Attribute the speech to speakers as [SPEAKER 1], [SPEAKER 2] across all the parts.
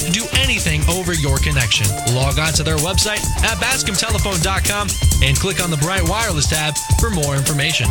[SPEAKER 1] do anything over your connection. Log on to their website at bascomtelephone.com and click on the Bright Wireless tab for more information.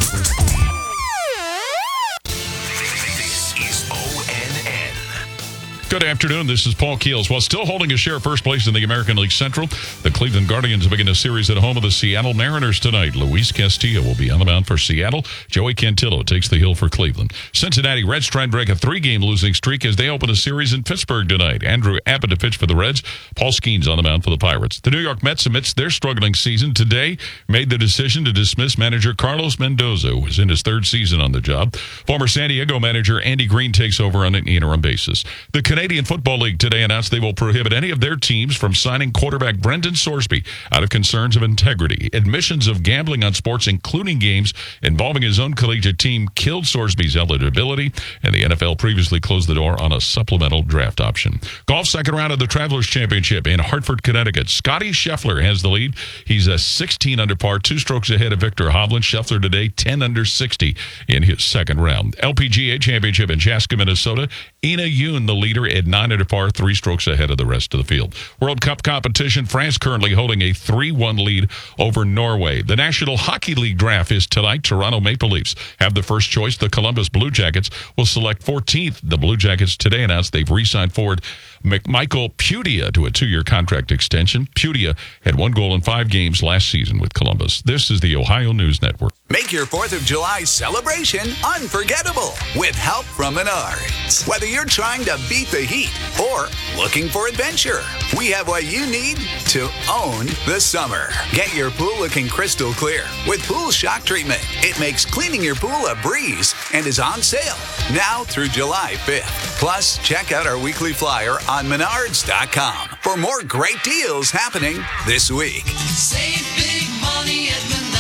[SPEAKER 2] This is ONN.
[SPEAKER 3] Good afternoon. This is Paul Keels. While still holding a share of first place in the American League Central, the Cleveland Guardians begin a series at home of the Seattle Mariners tonight. Luis Castillo will be on the mound for Seattle. Joey Cantillo takes the hill for Cleveland. Cincinnati Reds try and break a 3-game losing streak as they open a series in Pittsburgh tonight. Andrew Abbott to pitch for the Reds. Paul Skeens on the mound for the Pirates. The New York Mets, amidst their struggling season today, made the decision to dismiss manager Carlos Mendoza, who was in his 3rd season on the job. Former San Diego manager Andy Green takes over on an interim basis. The Canadian Football League today announced they will prohibit any of their teams from signing quarterback Brendan Sorsby out of concerns of integrity. Admissions of gambling on sports, including games involving his own collegiate team, killed Sorsby's eligibility, and the NFL previously closed the door on a supplemental draft option. Golf second round of the Travelers Championship in Hartford, Connecticut. Scotty Scheffler has the lead. He's a 16 under par, 2 strokes ahead of Victor Hovland. Scheffler today 10 under 60 in his second round. LPGA Championship in Chaska, Minnesota. Ina Yoon, the leader, at 9 under par, 3 strokes ahead of the rest of the field. World Cup competition, France currently holding a 3-1 lead over Norway. The National Hockey League draft is tonight. Toronto Maple Leafs have the first choice. The Columbus Blue Jackets will select 14th. The Blue Jackets today announced they've re-signed forward Michael Pudia to a 2-year contract extension. Pudia had 1 goal in 5 games last season with Columbus. This is the Ohio News Network.
[SPEAKER 2] Make your 4th of July celebration unforgettable with help from Menards. Whether you're trying to beat the heat or looking for adventure, we have what you need to own the summer. Get your pool looking crystal clear with Pool Shock Treatment. It makes cleaning your pool a breeze and is on sale now through July 5th. Plus, check out our weekly flyer on Menards.com for more great deals happening this week.
[SPEAKER 4] Save big money at Menards.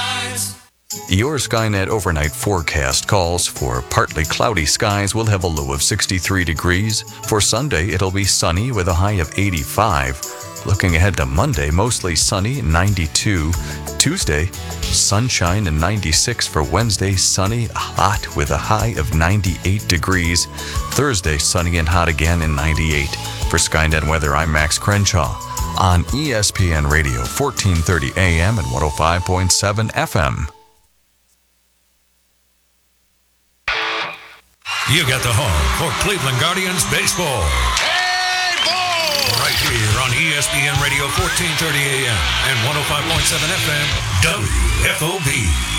[SPEAKER 5] Your Skynet overnight forecast calls for partly cloudy skies. We'll have a low of 63 degrees. For Sunday, it'll be sunny with a high of 85. Looking ahead to Monday, mostly sunny, 92. Tuesday, sunshine and 96. For Wednesday, sunny, hot with a high of 98 degrees. Thursday, sunny and hot again in 98. For Skynet Weather, I'm Max Crenshaw on ESPN Radio, 1430 AM and 105.7 FM.
[SPEAKER 6] You got the home for Cleveland Guardians baseball.
[SPEAKER 2] Hey, ball!
[SPEAKER 6] Right here on ESPN Radio, 1430 AM and 105.7 FM, WFOB.